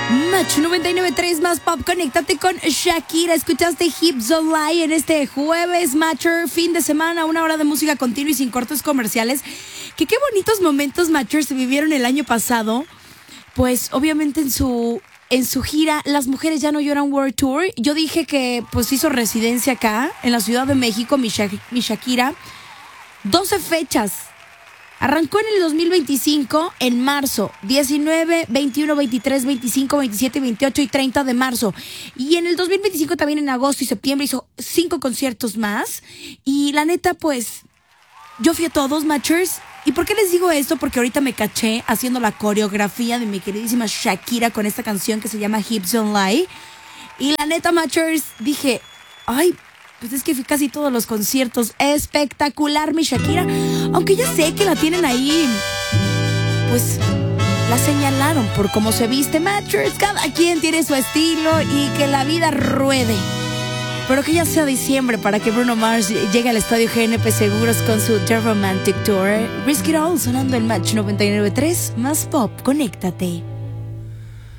Match 99.3 más pop, conéctate con Shakira. Escuchaste Hips Don't Lie en este jueves, Matcher, fin de semana, 1 hora de música continua y sin cortes comerciales. Qué bonitos momentos, Matchers, se vivieron el año pasado. Pues obviamente en su gira Las Mujeres Ya No Lloran World Tour. Yo dije que pues hizo residencia acá en la Ciudad de México, mi Shakira. 12 fechas. Arrancó en el 2025, en marzo, 19, 21, 23, 25, 27, 28 y 30 de marzo. Y en el 2025 también en agosto y septiembre hizo 5 conciertos más. Y la neta, pues, yo fui a todos, Matchers. ¿Y por qué les digo esto? Porque ahorita me caché haciendo la coreografía de mi queridísima Shakira con esta canción que se llama Hips Don't Lie. Y la neta, Matchers, dije, ay, pues es que fui casi todos los conciertos. Espectacular, mi Shakira. Aunque ya sé que la tienen ahí, pues la señalaron por cómo se viste, Matchers. Cada quien tiene su estilo y que la vida ruede. Pero que ya sea diciembre para que Bruno Mars llegue al estadio GNP Seguros con su The Romantic Tour. Risk It All sonando el Match 99.3 más pop. Conéctate.